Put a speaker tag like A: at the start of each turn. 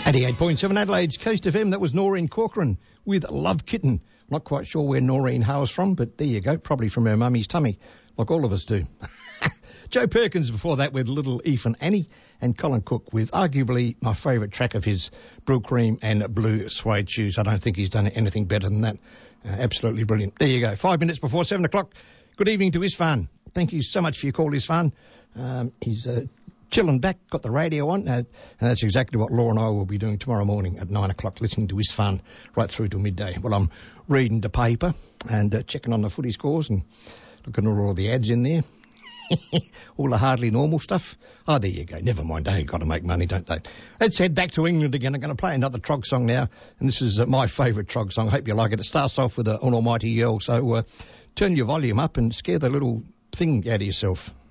A: 88.7 Adelaide's Coast FM. That was Noreen Corcoran with Love Kitten. Not quite sure where Noreen hails from, but there you go. Probably from her mummy's tummy, like all of us do. Joe Perkins before that with Little Eve and Annie, and Colin Cook with arguably my favourite track of his, Brill Cream and Blue Suede Shoes. I don't think he's done anything better than that. Absolutely brilliant. There you go. 5 minutes before 7 o'clock. Good evening to Isfan. Thank you so much for your call, Isfan. He's chilling back, got the radio on, and that's exactly what Laura and I will be doing tomorrow morning at 9 o'clock, listening to Isfan right through till midday. Well, I'm reading the paper and checking on the footy scores and looking at all the ads in there. All the hardly normal stuff. Oh, there you go. Never mind. They've got to make money, don't they? Let's head back to England again. I'm going to play another Trog song now, and this is my favourite Trog song. I hope you like it. It starts off with an almighty yell, so turn your volume up and scare the little thing out of yourself.